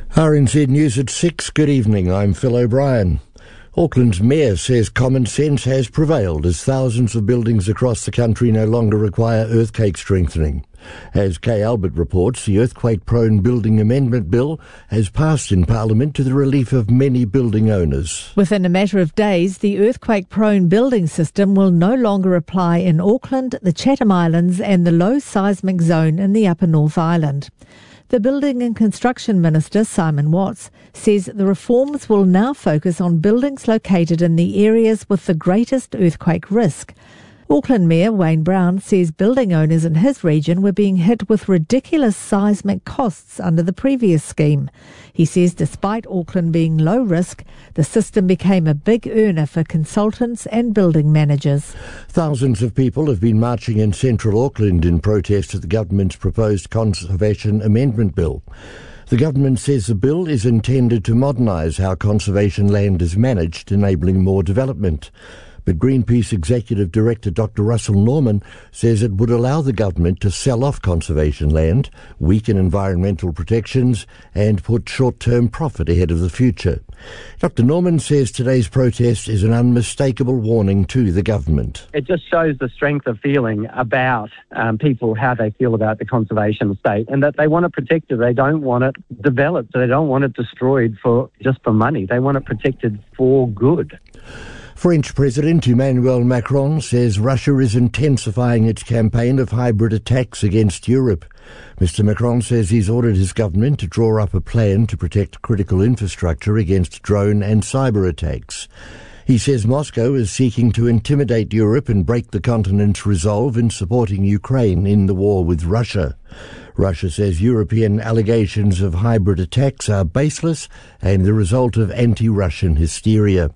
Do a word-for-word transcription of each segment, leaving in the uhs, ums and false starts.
R N Z News at six. Good evening, I'm Phil O'Brien. Auckland's mayor says common sense has prevailed as thousands of buildings across the country no longer require earthquake strengthening. As Kay Albert reports, the earthquake-prone Building Amendment Bill has passed in Parliament to the relief of many building owners. Within a matter of days, the earthquake-prone building system will no longer apply in Auckland, the Chatham Islands and the low seismic zone in the Upper North Island. The Building and Construction Minister, Simon Watts, says the reforms will now focus on buildings located in the areas with the greatest earthquake risk. Auckland Mayor Wayne Brown says building owners in his region were being hit with ridiculous seismic costs under the previous scheme. He says despite Auckland being low risk, the system became a big earner for consultants and building managers. Thousands of people have been marching in central Auckland in protest of the government's proposed Conservation Amendment Bill. The government says the bill is intended to modernise how conservation land is managed, enabling more development. But Greenpeace Executive Director Doctor Russell Norman says it would allow the government to sell off conservation land, weaken environmental protections and put short-term profit ahead of the future. Doctor Norman says today's protest is an unmistakable warning to the government. It just shows the strength of feeling about um, people, how they feel about the conservation estate, and that they want it protected. They don't want it developed. They don't want it destroyed for just for money. They want it protected for good. French President Emmanuel Macron says Russia is intensifying its campaign of hybrid attacks against Europe. Mister Macron says he's ordered his government to draw up a plan to protect critical infrastructure against drone and cyber attacks. He says Moscow is seeking to intimidate Europe and break the continent's resolve in supporting Ukraine in the war with Russia. Russia says European allegations of hybrid attacks are baseless and the result of anti-Russian hysteria.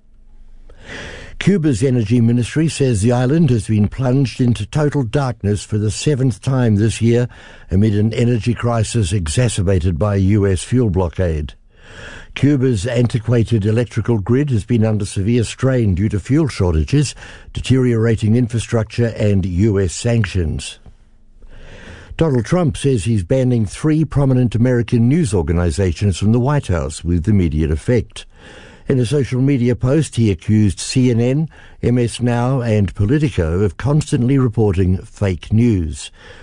Cuba's energy ministry says the island has been plunged into total darkness for the seventh time this year amid an energy crisis exacerbated by a U S fuel blockade. Cuba's antiquated electrical grid has been under severe strain due to fuel shortages, deteriorating infrastructure and U S sanctions. Donald Trump says he's banning three prominent American news organizations from the White House with immediate effect. In a social media post, he accused C N N, M S Now and Politico of constantly reporting fake news.